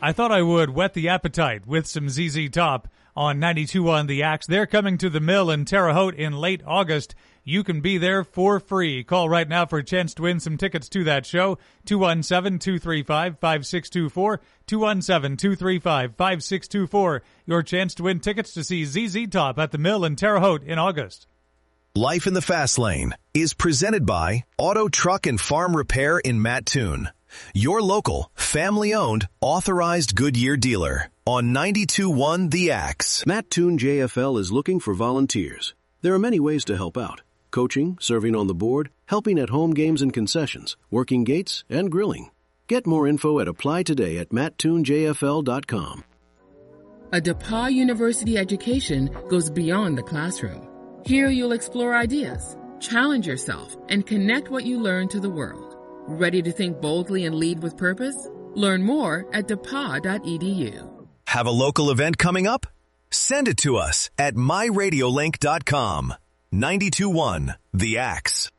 I thought I would whet the appetite with some ZZ Top on 92.1 The Axe. They're coming to the Mill in Terre Haute in late August. You can be there for free. Call right now for a chance to win some tickets to that show. 217-235-5624. 217-235-5624. Your chance to win tickets to see ZZ Top at the Mill in Terre Haute in August. Life in the Fast Lane is presented by Auto, Truck, and Farm Repair in Mattoon, your local, family-owned, authorized Goodyear dealer on 92.1 The Axe. Mattoon JFL is looking for volunteers. There are many ways to help out. Coaching, serving on the board, helping at home games and concessions, working gates, and grilling. Get more info at applytoday@mattoonjfl.com. A DePauw University education goes beyond the classroom. Here you'll explore ideas, challenge yourself, and connect what you learn to the world. Ready to think boldly and lead with purpose? Learn more at depaw.edu. Have a local event coming up? Send it to us at myradiolink.com. 92.1 The Axe.